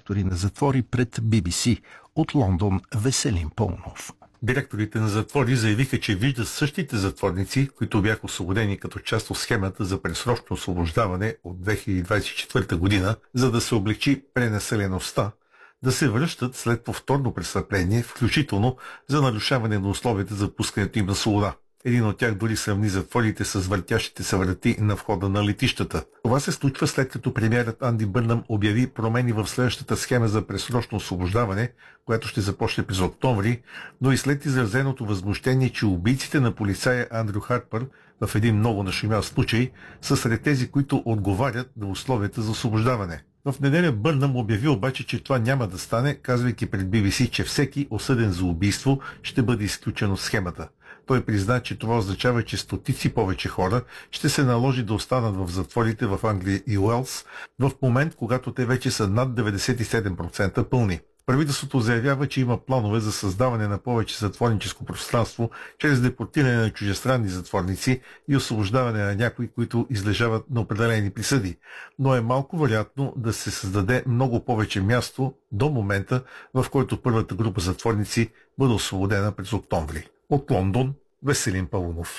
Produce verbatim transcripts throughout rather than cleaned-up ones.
директори на затвори пред Би Би Си. От Лондон Веселин Пълнов. Директорите на затвори заявиха, че виждат същите затворници, които бяха освободени като част от схемата за предсрочно освобождаване от две хиляди двадесет и четвърта година, за да се облегчи пренаселеността, да се връщат след повторно престъпление, включително за нарушаване на условията за пускането им на свобода. Един от тях дори сравни затворите с въртящите се врати на входа на летищата. Това се случва след като премиерът Анди Бърнъм обяви промени в следващата схема за предсрочно освобождаване, която ще започне през октомври, но и след изразеното възмущение, че убийците на полицая Андрю Харпър в един много нашумял случай са сред тези, които отговарят на условията за освобождаване. В неделя Бърнъм обяви обаче, че това няма да стане, казвайки пред Би Би Си, че всеки осъден за убийство ще бъде изключен от схемата. Той призна, че това означава, че стотици повече хора ще се наложи да останат в затворите в Англия и Уелс в момент, когато те вече са над деветдесет и седем процента пълни. Правителството заявява, че има планове за създаване на повече затворническо пространство чрез депортиране на чуждестранни затворници и освобождаване на някои, които излежават на определени присъди. Но е малко вероятно да се създаде много повече място до момента, в който първата група затворници бъде освободена през октомври. От Лондон Веселин Пълнов.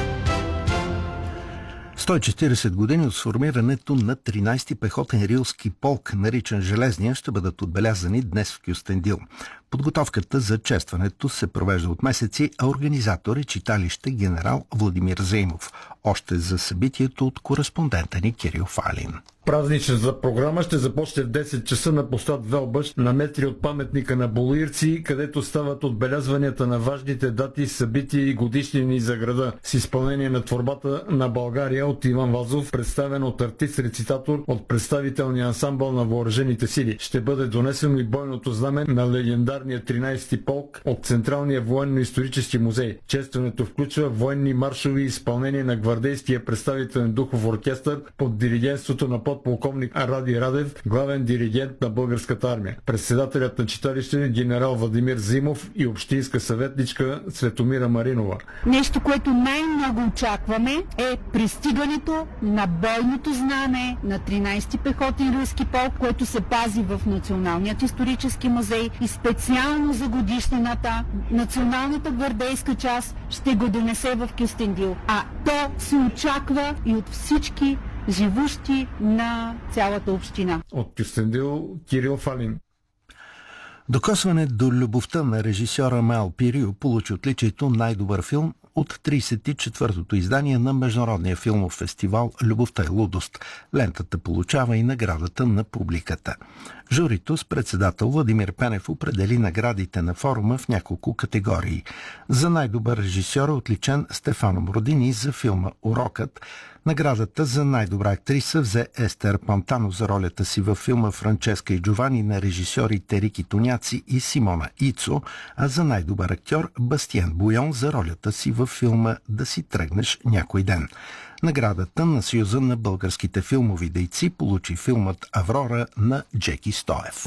сто и четиридесет години от сформирането на тринадесети пехотен рилски полк, наричан Железния, ще бъдат отбелязани днес в Кюстендил. Подготовката за честването се провежда от месеци, а организатор е читалище генерал Владимир Заимов. Още за събитието от кореспондента ни Кирил Фалин. Празничната програма ще започне в десет часа на площад Велбъш, на метри от паметника на Болуирци, където стават отбелязванията на важните дати, събития и годишнини за града, с изпълнение на творбата на България от Иван Вазов, представен от артист-рецитатор от представителния ансамбъл на въоръжените сили. Ще бъде донесено и бойното знаме на легендарния тринадесети полк от Централния военно-исторически музей. Честването включва военни маршови изпълнение на гвардейския представителен духов оркестър под диригентството на подполковник Ради Радев, главен диригент на Българската армия. Председателят на читалище генерал Владимир Зимов и общинска съветничка Светомира Маринова. Нещо, което най-много очакваме, е пристигането на бойното знаме на тринадесети пехотен рилски полк, което се пази в Националният исторически музей и специално за годишнината Националната гвардейска част ще го донесе в Кюстендил. А то се очаква и от всички живущи на цялата община. От Кюстендил Кирил Фалин. Докосване до любовта на режисьора Мел Пирио получи отличието най-добър филм от тридесет и четвъртото издание на Международния филмов фестивал «Любовта и лудост». Лентата получава и наградата на публиката. Журито с председател Владимир Пенев определи наградите на форума в няколко категории. За най-добър режисьор е отличен Стефано Бродини за филма «Урокът». Наградата за най-добра актриса взе Естер Пантано за ролята си във филма «Франческа и Джовани» на режисьорите Рики Тоняци и Симона Ицо, а за най-добър актьор Бастиен Буйон за ролята си във филма «Да си тръгнеш някой ден». Наградата на Съюза на българските филмови дейци получи филмът «Аврора» на Джеки Стоев.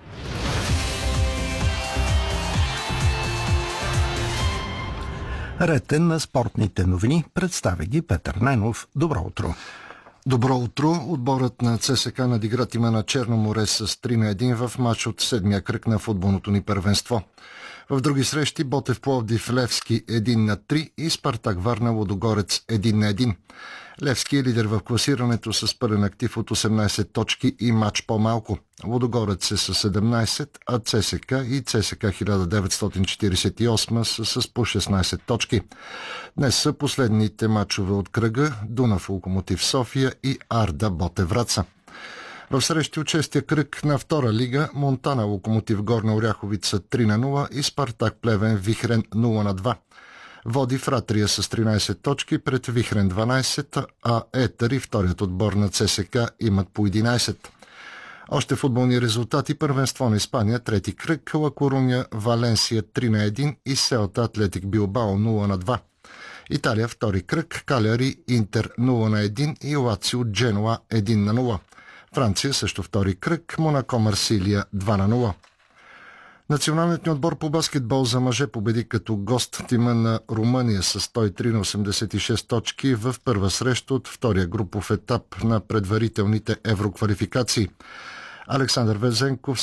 Ретен на спортните новини представя ги Петър Ненов. Добро утро! Добро утро! Отборът на ЦСКА надигра тима на Черно море с три на едно в матч от седмия кръг на футболното ни първенство. В други срещи Ботев Пловдив Левски едно на три и Спартак Варна Лудогорец едно на едно. Левски е лидер в класирането с пълен актив от осемнадесет точки и матч по-малко. Лудогорец е с седемнадесет, а ЦСКА и ЦСКА хиляда деветстотин четиридесет и осма са с по шестнадесет точки. Днес са последните матчове от кръга Дунав Локомотив София и Арда Ботев Враца. В срещи от шестия кръг на втора лига Монтана Локомотив Горна Оряховица три на нула и Спартак Плевен Вихрен нула на два. Води Фратрия с тринадесет точки пред Вихрен дванадесет, а Етър и вторият отбор на ЦСКА имат по единадесет. Още футболни резултати: първенство на Испания, трети кръг, Ла Коруня Валенсия три на едно и Селта Атлетик Билбао нула на два. Италия втори кръг, Каляри Интер нула на едно и Лацио Дженуа едно на нула. Франция също втори кръг, Монако Марсилия два на нула. Националният ни отбор по баскетбол за мъже победи като гост тима на Румъния с сто и три на осемдесет и шест точки в първа среща от втория групов етап на предварителните евроквалификации. Александър Везенков